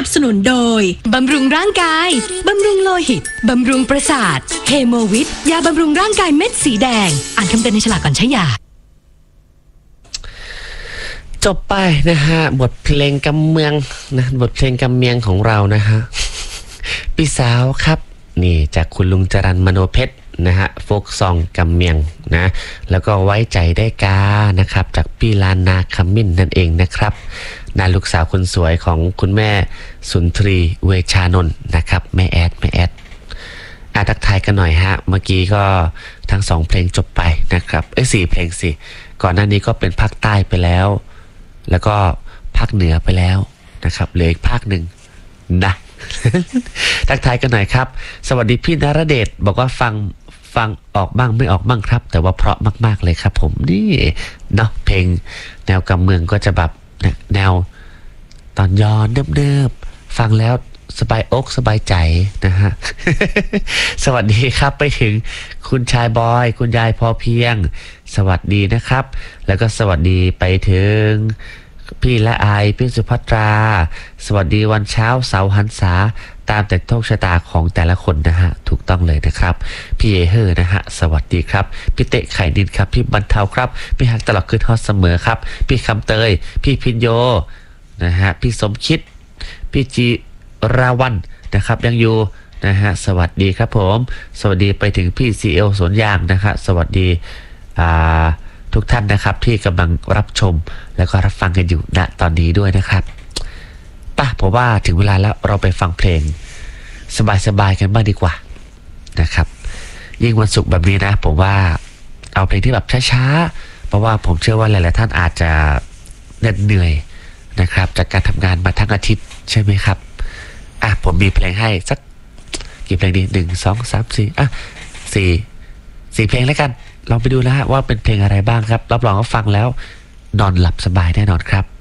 สนุนโดยบำรุงร่างกายบำรุงโลหิตบำรุงประสาทเฮโมวิทยาบำรุงร่างกายเม็ดสีแดงอ่านคำเตือนในฉลากก่อนใช้ยาจบไปนะฮะบทเพลงกำเมืองนะบทเพลงกำเมียงของเรานะฮะพี่สาวครับนี่จากคุณลุงจรัญมโนเพชรนะฮะโฟกซองกำเมียงนะแล้วก็ไว้ใจได้กานะครับจากพี่ลานาขมิ้นนั่นเองนะครับนาลูกสาวคนสวยของคุณแม่สุนทรีเวชานนท์นะครับแม่แอดทักทายกันหน่อยฮะเมื่อกี้ก็ทั้ง2เพลงจบไปนะครับ4เพลงสิก่อนหน้านี้ก็เป็นภาคใต้ไปแล้วแล้วก็ภาคเหนือไปแล้วนะครับเหลืออีกภาคหนึ่งนะ ทักทายกันหน่อยครับสวัสดีพี่นรเดชบอกว่าฟังออกบ้างไม่ออกบ้างครับแต่ว่าเพราะมากๆเลยครับผมนี่เนาะเพลงแนวกำเมืองก็จะแบบแนวตอนย้อนเนิบๆฟังแล้วสบายอกสบายใจนะฮะ สวัสดีครับไปถึงคุณชายบอยคุณยายพอเพียงสวัสดีนะครับแล้วก็สวัสดีไปถึงพี่ละอายพี่สุภัตราสวัสดีวันเช้าเสาร์หันษาตามแต่โชคชะตาของแต่ละคนนะฮะถูกต้องเลยนะครับพี่เอเฮอร์นะฮะสวัสดีครับพี่เตะไข่ดินครับพี่บรรเทาครับพี่ฮักตลอดคืนทอดเสมอครับพี่คำเตยพี่พินโยนะฮะพี่สมคิดพี่จีราวันนะครับยังอยู่นะฮะสวัสดีครับผมสวัสดีไปถึงพี่ซีเอลสวนยางนะครับสวัสดีทุกท่านนะครับที่กำลังรับชมแล้วก็รับฟังกันอยู่ณตอนนี้ด้วยนะครับป่ะผมว่าถึงเวลาแล้วเราไปฟังเพลงสบายๆกันบ้างดีกว่านะครับยิ่งวันศุกร์แบบนี้นะผมว่าเอาเพลงที่แบบช้าๆเพราะว่าผมเชื่อว่าหลายๆท่านอาจจะเหนื่อยนะครับจากการทำงานมาทั้งอาทิตย์ใช่ไหมครับผมมีเพลงให้สักกี่เพลงดี1 2 3 44เพลงแล้วกันลองไปดูนะฮะว่าเป็นเพลงอะไรบ้างครับรับรองว่าฟังแล้วนอนหลับสบายแน่นอนครับ